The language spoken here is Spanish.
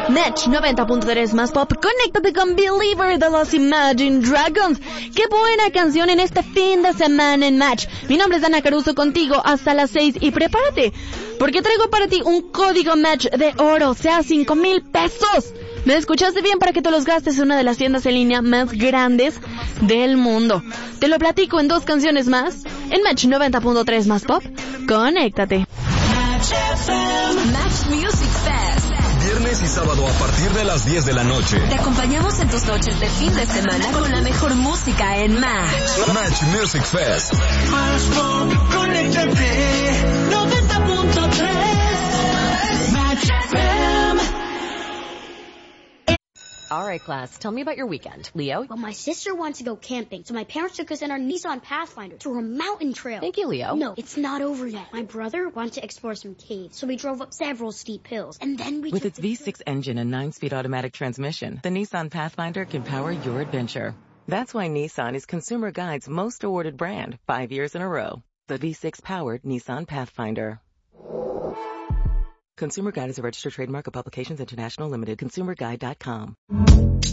Match 90.3 más pop. Conéctate con Believer de los Imagine Dragons. Qué buena canción en este fin de semana en Match. Mi nombre es Dana Caruso, contigo hasta las 6 y prepárate, porque traigo para ti un código Match de oro, o sea, 5,000 pesos. ¿Me escuchaste bien? Para que te los gastes en una de las tiendas en línea más grandes del mundo. Te lo platico en 2 canciones más en Match 90.3 más pop. Conéctate. Match Music Fest. Viernes y sábado a partir de las 10 de la noche. Te acompañamos en tus noches de fin de semana con la mejor música en Match. Match Music Fest. Más pop, conéctate, 90.3 Match FM. All right, class, tell me about your weekend. Leo? Well, my sister wants to go camping, so my parents took us in our Nissan Pathfinder to a mountain trail. Thank you, Leo. No, it's not over yet. My brother wanted to explore some caves, so we drove up several steep hills, and then we With took its V6 engine and 9-speed automatic transmission, the Nissan Pathfinder can power your adventure. That's why Nissan is Consumer Guide's most awarded brand 5 years in a row. The V6-powered Nissan Pathfinder. Consumer Guide is a registered trademark of Publications International Limited. ConsumerGuide.com.